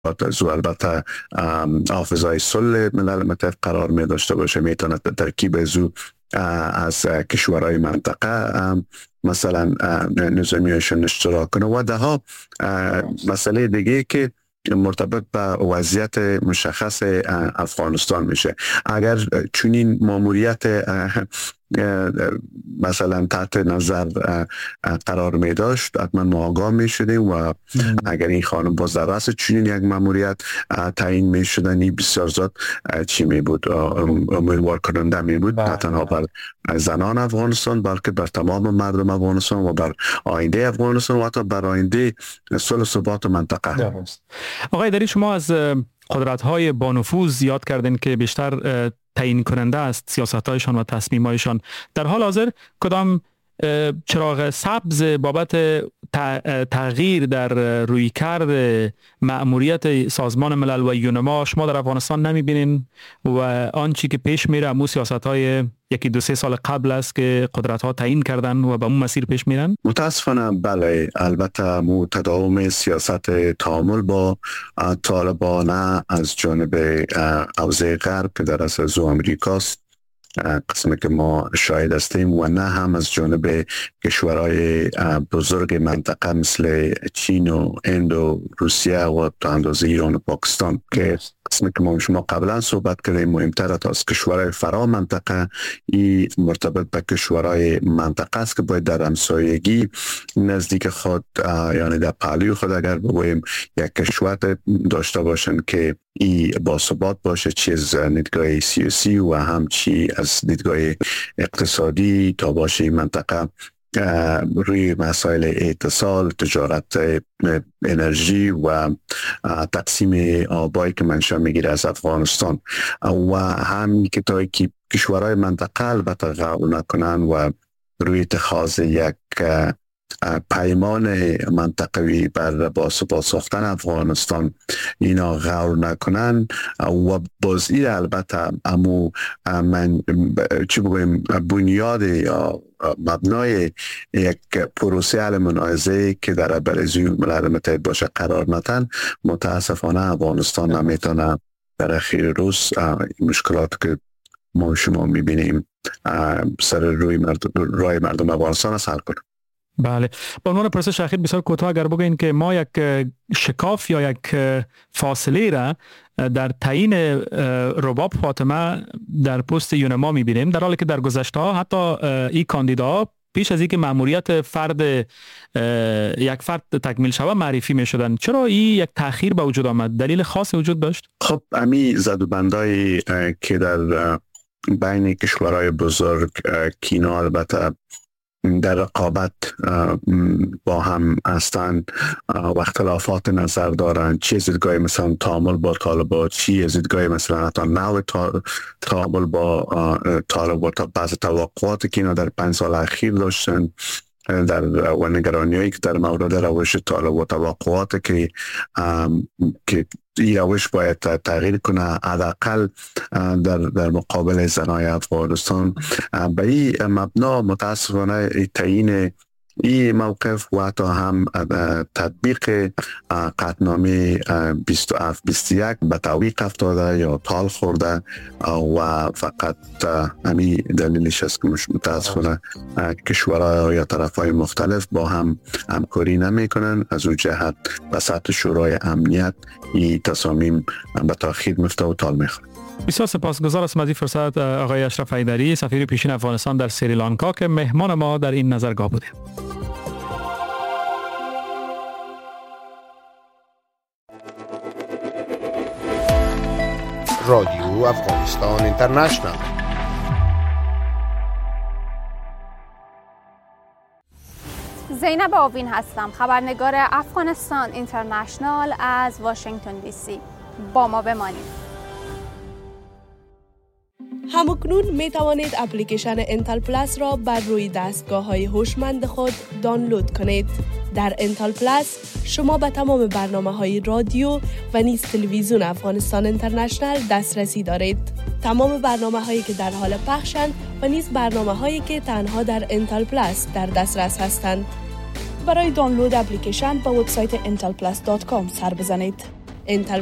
البته حافظای صلح ملل متحد قرار می داشته باشه، میتونه ترکیب زو از کشورهای منطقه مثلا نظامیشون اشتراک کنه و ده ها مسئله دیگه که مرتبط به وضعیت مشخص افغانستان میشه. اگر چنین ماموریت مثلا تحت نظر قرار می داشت حتما ما آگاه می شدیم و اگر این خانم باز در رأس چنین یک ماموریت تعیین می شدن بسیار زیاد چی می بود، امیدوار کننده می بود، نه تنها بر زنان افغانستان بلکه بر تمام مردم افغانستان و بر آینده افغانستان و حتی بر آینده صلح و ثبات منطقه. آقای دری، شما از قدرت‌های با نفوذ یاد کردین که بیشتر تعیین کننده است سیاست‌هایشان و تصمیم‌هایشان. در حال حاضر کدام چراغ سبز بابت تغییر در رویکرد مأموریت سازمان ملل و یونما شما در افغانستان نمی‌بینین و آنچه که پیش میره همون سیاست‌های یکی دو سه سال قبل است که قدرت‌ها تعیین کردن و به اون مسیر پیش میرن؟ متاسفانه بله، البته تداوم سیاست تعامل با طالبان از جانب حوزه غرب که در اصل زو امریکاست قسمی که ما شاهد هستیم و نه هم از جانب کشورهای بزرگ منطقه مثل چین و هند و روسیه و تا اندازه ایران و پاکستان که قسمی که ما شما قبلا صحبت کردیم مهمتر از کشورهای فرا منطقه این مرتبط به کشورهای منطقه است که باید در همسایگی نزدیک خود یعنی در پهلوی خود اگر بگوییم یک کشور داشته باشن که ای با ثبات باشه، چی از دیدگاه سیاسی و هم چی از دیدگاه اقتصادی تا باشه این منطقه روی مسائل اتصال، تجارت، انرژی و تقسیم آبایی که منشأ میگیره از افغانستان و هم که تا که کشورهای منطقه البته قبول نکنن و روی اتخاذ یک پیمان منطقوی بر با ثبات ساختن افغانستان اینا غور نکنن و بازی البته امو من چی بگویم بنیاد یا مبنای یک پروسه حل منازعه که در برزوی ملل متحد باشه قرار ندن، متاسفانه افغانستان نمیتونه در اخیر روز مشکلات که ما شما میبینیم سر روی مردم افغانستان حل کنه. بله، به عنوان پرسش اخیر بسیار کوتاه اگر بگوین که ما یک شکاف یا یک فاصله را در تعیین رباب فاطمه در پست یونما میبینیم، در حالی که در گذشته ها حتی این کاندیداها پیش از اینکه مأموریت یک فرد تکمیل شود معرفی میشدن. چرا این یک تأخیر به وجود آمد؟ دلیل خاصی وجود داشت؟ خب امی زدوبندایی که در بین کشورهای بزرگ کینا البته در رقابت با هم هستن و اختلافات نظر دارن، چی زدگاه مثلا تعامل با طالبان، چی زدگاه مثلا حتی نوع تعامل با طالبان تا بعض توقعاتی که اینا در 5 سال اخیر داشتن در و نگرانیایی که در مورد روش طالب و توقعات که این روش باید تغییر کنه حداقل در مقابل زنای افغانستان. به این مبنا متاسفانه تعیین این موقف و حتی هم تطبیق قطعنامه 27-21 به تعویق افتاده یا تال خورده و فقط همین دلیلش است که متاسفانه کشورها یا طرفهای مختلف با هم همکاری نمی کنن. از اون جهت به سطح شورای امنیت این تصامیم به تأخیر میفته و تال میخوره. بسیار سپاسگزار هستم از این فرصت آقای اشرف حیدری، سفیر پیشین افغانستان در سریلانکا که مهمان ما در این نظرگاه بوده. رادیو افغانستان اینترنشنال. زینب آوین هستم، خبرنگار افغانستان اینترنشنال از واشنگتن دی سی. با ما بمانید. همکنون می توانید اپلیکیشن انتل پلاس را بر روی دستگاه‌های هوشمند خود دانلود کنید. در انتل پلاس شما به تمام برنامه‌های رادیو و نیز تلویزیون افغانستان اینترنشنال دسترسی دارید. تمام برنامه‌هایی که در حال پخشند و نیز برنامه‌هایی که تنها در انتل پلاس در دسترس هستند. برای دانلود اپلیکیشن به وبسایت intelplus.com سر بزنید. انتل